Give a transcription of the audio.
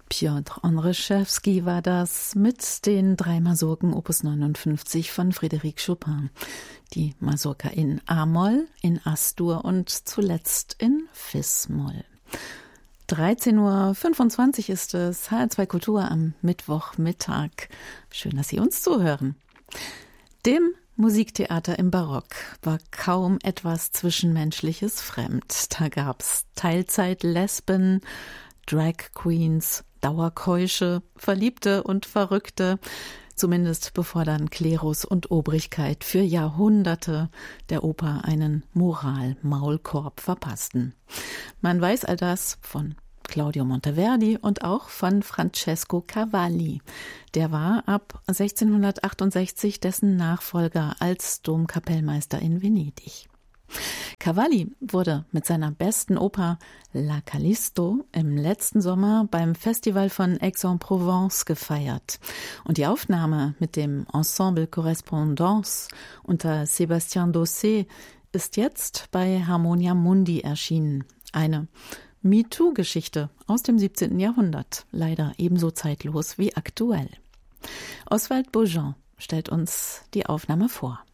Piotr Ondrzejewski war das mit den 3 Masurken Opus 59 von Frédéric Chopin. Die Masurka in A-Moll, in As-Dur und zuletzt in Fis-Moll. 13.25 Uhr ist es, HR2 Kultur am Mittwochmittag. Schön, dass Sie uns zuhören. Dem Musiktheater im Barock war kaum etwas Zwischenmenschliches fremd. Da gab's Teilzeit-Lesben, Drag Queens, Dauerkeusche, Verliebte und Verrückte, zumindest bevor dann Klerus und Obrigkeit für Jahrhunderte der Oper einen Moral-Maulkorb verpassten. Man weiß all das von Claudio Monteverdi und auch von Francesco Cavalli. Der war ab 1668 dessen Nachfolger als Domkapellmeister in Venedig. Cavalli wurde mit seiner besten Oper La Callisto im letzten Sommer beim Festival von Aix-en-Provence gefeiert. Und die Aufnahme mit dem Ensemble Correspondance unter Sébastien Dossé ist jetzt bei Harmonia Mundi erschienen. Eine MeToo-Geschichte aus dem 17. Jahrhundert, leider ebenso zeitlos wie aktuell. Oswald Bojean stellt uns die Aufnahme vor.